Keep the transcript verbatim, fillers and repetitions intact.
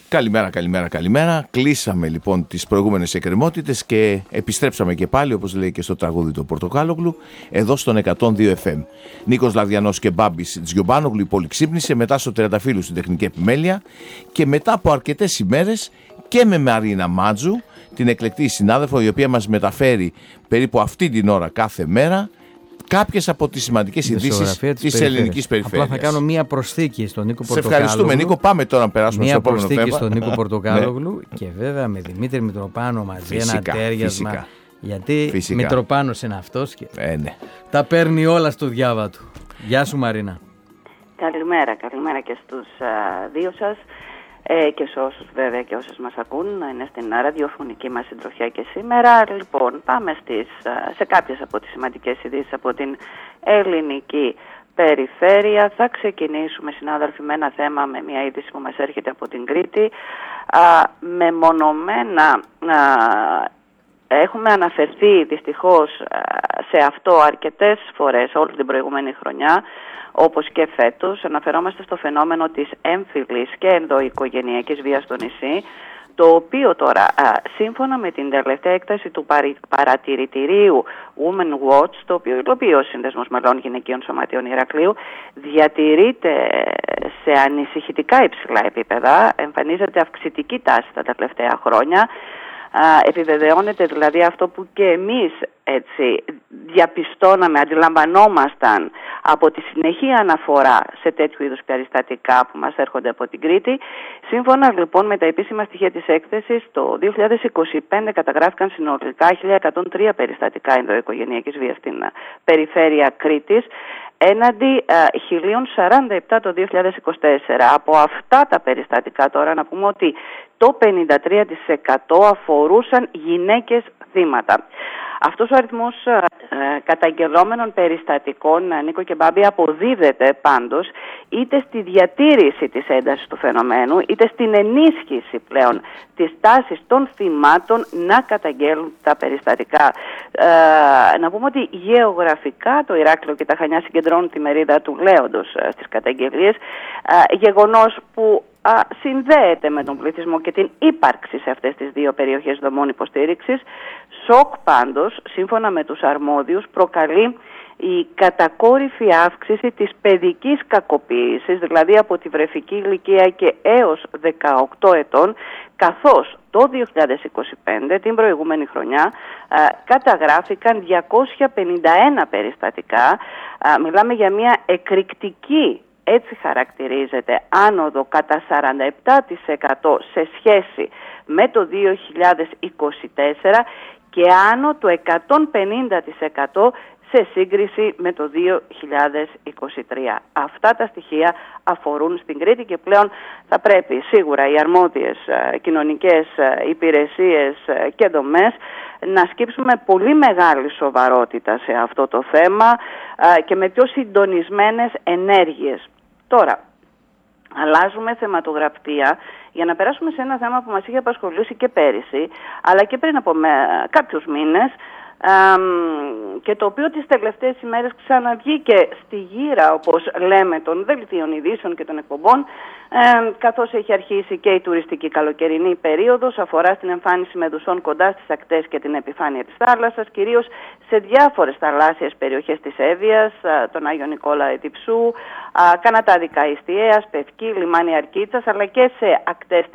Καλημέρα, καλημέρα, καλημέρα. Κλείσαμε λοιπόν τις προηγούμενες εκκρεμότητες και επιστρέψαμε και πάλι, όπως λέει και στο τραγούδι του Πορτοκάλογλου, εδώ στον εκατόν δύο εφ εμ. Νίκος Λαδιανός και Μπάμπης Τζιομπάνογλου, η πόλη ξύπνησε, μετά στο Τριανταφύλλου στην τεχνική επιμέλεια και μετά από αρκετές ημέρες και με Μαρίνα Μάτζου, την εκλεκτή συνάδελφο, η οποία μας μεταφέρει περίπου αυτή την ώρα κάθε μέρα κάποιες από τις σημαντικές ειδήσεις της, της ελληνικής περιφέρειας. Απλά θα κάνω μία προσθήκη στον Νίκο Πορτοκάλογλου. Σε ευχαριστούμε, Νίκο. Πάμε τώρα να περάσουμε μία στο επόμενο θέμα. Μία προσθήκη στον Νίκο Πορτοκάλογλου και βέβαια με Δημήτρη Μητροπάνο μαζί, φυσικά, ένα τέριασμα. Φυσικά. Γιατί φυσικά. Μητροπάνος είναι αυτός και ε, ναι. τα παίρνει όλα στο διάβα του. Γεια σου, Μαρίνα. Καλημέρα, καλημέρα και στους α, δύο σας. Ε, και σε όσους βέβαια και όσες μας ακούν να είναι στην ραδιοφωνική μας συντροφιά και σήμερα. Λοιπόν, πάμε στις, σε κάποιες από τις σημαντικές ειδήσεις από την ελληνική περιφέρεια. Θα ξεκινήσουμε, συνάδελφοι, με ένα θέμα, με μια είδηση που μας έρχεται από την Κρήτη. Α, μεμονωμένα α, έχουμε αναφερθεί δυστυχώς σε αυτό αρκετές φορές όλη την προηγούμενη χρονιά, όπως και φέτος. Αναφερόμαστε στο φαινόμενο της έμφυλης και ενδοοικογενειακής βίας στο νησί, το οποίο τώρα, α, σύμφωνα με την τελευταία έκταση του παρατηρητηρίου Women Watch, το οποίο υλοποιεί ο Σύνδεσμος Μελών Γυναικείων Σωματείων Ηρακλείου, διατηρείται σε ανησυχητικά υψηλά επίπεδα, εμφανίζεται αυξητική τάση τα τελευταία χρόνια. Uh, επιβεβαιώνεται δηλαδή αυτό που και εμείς έτσι διαπιστώναμε, αντιλαμβανόμασταν από τη συνεχή αναφορά σε τέτοιου είδους περιστατικά που μας έρχονται από την Κρήτη. Σύμφωνα λοιπόν με τα επίσημα στοιχεία της έκθεσης, το δύο χιλιάδες είκοσι πέντε καταγράφηκαν συνολικά χίλια εκατόν τρία περιστατικά ενδοοικογενειακής βίας στην περιφέρεια Κρήτης, έναντι uh, χίλια σαράντα επτά το δύο χιλιάδες είκοσι τέσσερα. Από αυτά τα περιστατικά τώρα να πούμε ότι το πενήντα τρία τοις εκατό αφορούσαν γυναίκες θύματα. Αυτός ο αριθμός uh, καταγγελόμενων περιστατικών, uh, Νίκο και Μπάμπη, αποδίδεται πάντως είτε στη διατήρηση της έντασης του φαινομένου, είτε στην ενίσχυση πλέον της τάσης των θυμάτων να καταγγέλουν τα περιστατικά. Uh, να πούμε ότι γεωγραφικά το Ηράκλειο και τα Χανιά συγκεντρώνουν τη μερίδα του λέοντος uh, στις καταγγελίες, uh, γεγονός που uh, συνδέεται με τον πληθυσμό και την ύπαρξη σε αυτές τις δύο περιοχές δομών υποστήριξης. Σοκ πάντως, σύμφωνα με τους αρμόδιους, προκαλεί η κατακόρυφη αύξηση της παιδικής κακοποίησης, δηλαδή από τη βρεφική ηλικία και έως δεκαοκτώ ετών, καθώς το δύο χιλιάδες είκοσι πέντε, την προηγούμενη χρονιά, α, καταγράφηκαν διακόσια πενήντα ένα περιστατικά. Α, μιλάμε για μια εκρηκτική, έτσι χαρακτηρίζεται, άνοδο κατά σαράντα επτά τοις εκατό σε σχέση με το δύο χιλιάδες είκοσι τέσσερα και άνω του εκατόν πενήντα τοις εκατό σε σύγκριση με το δύο χιλιάδες είκοσι τρία. Αυτά τα στοιχεία αφορούν στην Κρήτη και πλέον θα πρέπει σίγουρα οι αρμόδιες κοινωνικές υπηρεσίες και δομές να σκύψουμε πολύ μεγάλη σοβαρότητα σε αυτό το θέμα και με πιο συντονισμένες ενέργειες. Τώρα, αλλάζουμε θεματογραφία για να περάσουμε σε ένα θέμα που μας είχε απασχολήσει και πέρυσι, αλλά και πριν από με, κάποιους μήνες, και το οποίο τις τελευταίες ημέρες ξαναβγήκε στη γύρα, όπως λέμε, των δελτίων ειδήσεων και των εκπομπών, ε, καθώς έχει αρχίσει και η τουριστική καλοκαιρινή περίοδος, αφορά στην εμφάνιση μεδουσών κοντά στις ακτές και την επιφάνεια της θάλασσας, κυρίως σε διάφορες θαλάσσιες περιοχές της Εύβοιας, τον Άγιο Νικόλα Ετυψού, Κανατάδικα Ιστιαίας, Πευκή, λιμάνι Αρκίτσας, αλλά και σε ακτές